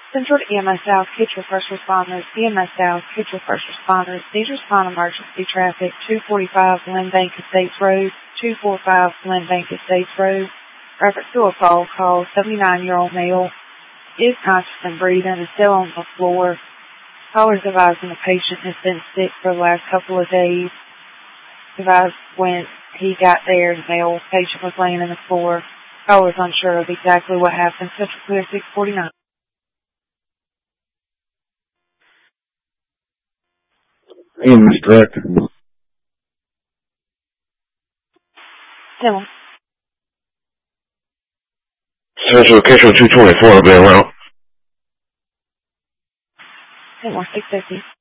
Central to EMS South, get your first responders. EMS South, get your first responders. These respond emergency traffic 245 Glen Bank Estates Road, 245 Glen Bank Estates Road. Reference to a call, 79-year-old male is conscious and breathing and still on the floor. Callers advising the patient has been sick for the last couple of days. Advised when he got there, the male patient was laying on the floor. Callers unsure of exactly what happened. Central Clear 649. EMS Director. Hello. Central Location 224, I'll be around. 650.